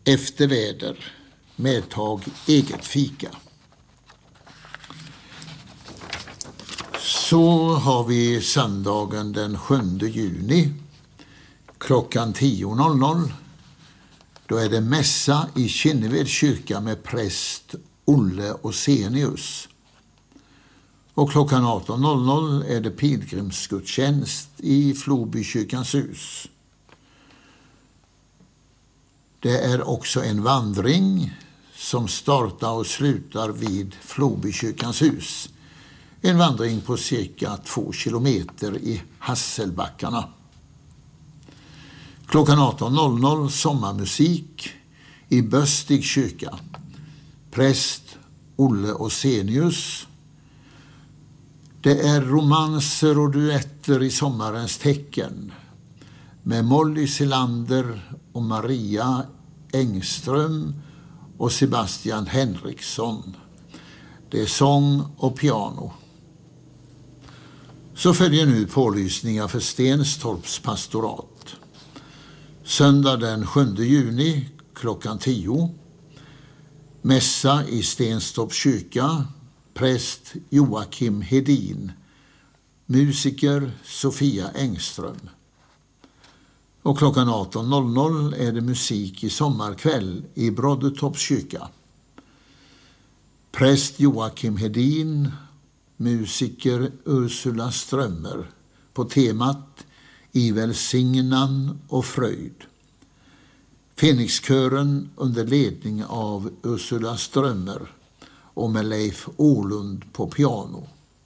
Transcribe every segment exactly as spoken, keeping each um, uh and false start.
efter väder, medtag eget fika. Så har vi söndagen den sjunde juni klockan tio noll noll. Då är det mässa i Kinneved kyrka med präst Olle Osenius. Och klockan arton noll noll är det pilgrimsgudstjänst i Flobykyrkans hus. Det är också en vandring som startar och slutar vid Flobykyrkans hus. En vandring på cirka två kilometer i Hasselbackarna. Klockan arton noll noll sommarmusik i Böstig kyrka. Präst Olle Osenius. Det är romanser och duetter i sommarens tecken med Molly Silander och Maria Engström och Sebastian Henriksson. Det är sång och piano. Så följer nu pålysningar för Stenstorps pastorat. Söndag den sjunde juni klockan tio. Mässa i Stenstorps kyrka. Präst Joakim Hedin. Musiker Sofia Engström. Och klockan arton noll noll är det musik i sommarkväll i Broddetorps kyrka. Präst Joakim Hedin. Musiker Ursula Strömmer på temat I välsignan och fröjd. Fenixkören under ledning av Ursula Strömmer och med Leif Ålund på piano.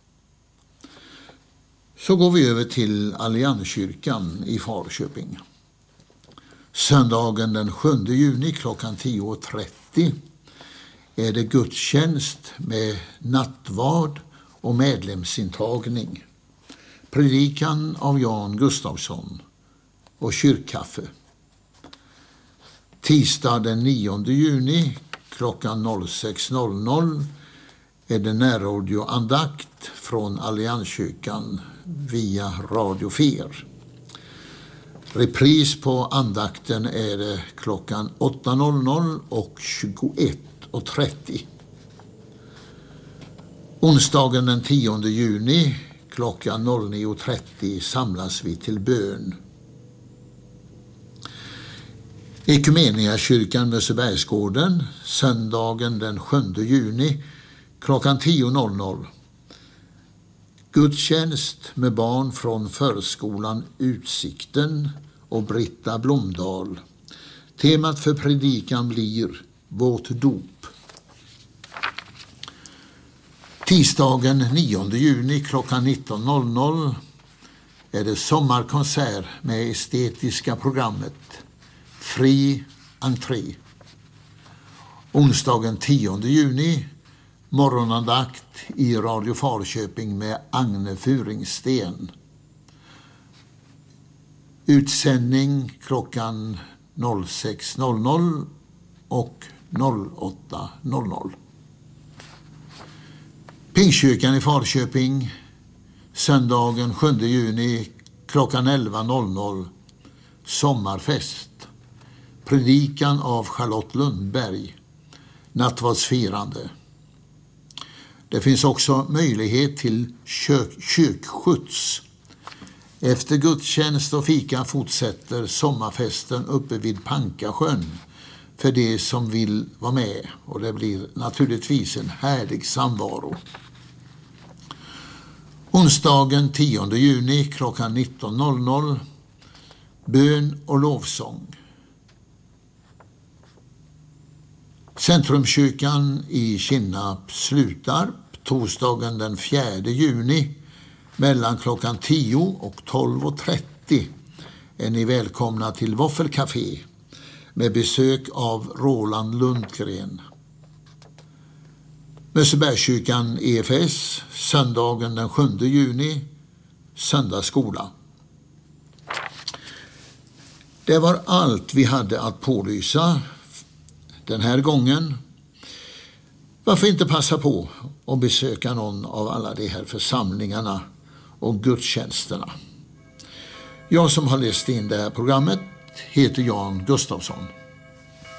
Så går vi över till Allianskyrkan i Falköping. Söndagen den sjunde juni klockan tio trettio är det gudstjänst med nattvard och medlemsintagning. Predikan av Jan Gustafsson och kyrkkaffe. Tisdag den nionde juni klockan sex noll noll är det närradioandakt från Allianskyrkan via Radio Fer. Repris på andakten är det klockan åtta noll noll och tjugoett trettio. Onsdagen den tionde juni klockan nio trettio samlas vi till bön. Ekumeniakyrkan Mössebergsgården söndagen den sjunde juni klockan tio noll noll. Gudstjänst med barn från förskolan Utsikten och Britta Blomdahl. Temat för predikan blir vårt dop. Tisdagen nionde juni klockan nitton noll noll är det sommarkonsert med estetiska programmet Fri entré. Onsdagen tionde juni morgonandakt i Radio Falköping med Agne Furingsten. Utsändning klockan sex noll noll och åtta noll noll. Pingstkyrkan i Falköping söndagen sjunde juni klockan elva noll noll sommarfest. Predikan av Charlotte Lundberg. Nattvardsfirande. Det finns också möjlighet till kök, kyrkskjuts. Efter gudstjänst och fika fortsätter sommarfesten uppe vid Pankasjön för de som vill vara med. Och det blir naturligtvis en härlig samvaro. Onsdagen tionde juni klockan nitton noll noll bön och lovsång. Centrumkyrkan i Kinnarp slutar torsdagen den fjärde juni mellan klockan tio och tolv trettio är ni välkomna till Våffelcafé med besök av Roland Lundgren. Mössebergskyrkan E F S söndagen den sjunde juni söndagsskola. Det var allt vi hade att pålysa den här gången. Varför inte passa på att besöka någon av alla de här församlingarna och gudstjänsterna. Jag som har läst in det här programmet heter Jan Gustafsson.